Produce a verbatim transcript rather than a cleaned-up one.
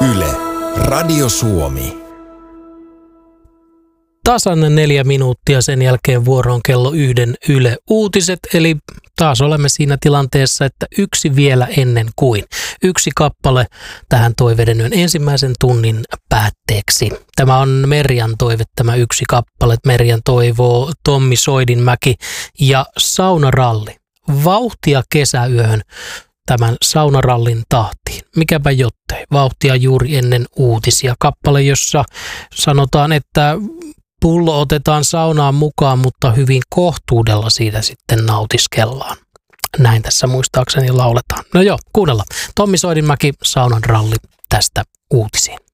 Yle, Radio Suomi. Tasan neljä minuuttia sen jälkeen vuoroon kello yhden Yle Uutiset, eli taas olemme siinä tilanteessa, että yksi vielä ennen kuin. Yksi kappale tähän Toiveiden yön ensimmäisen tunnin päätteeksi. Tämä on Merjan toive, tämä yksi kappale. Merjan toivoo Tommi Soidinmäki ja Saunaralli. Vauhtia kesäyöhön tämän saunarallin tahtiin. Mikäpä jottei. Vauhtia juuri ennen uutisia. Kappale, jossa sanotaan, että pullo otetaan saunaan mukaan, mutta hyvin kohtuudella siitä sitten nautiskellaan. Näin tässä muistaakseni lauletaan. No joo, kuunnellaan. Tommi Soidinmäki, Saunan ralli, tästä uutisiin.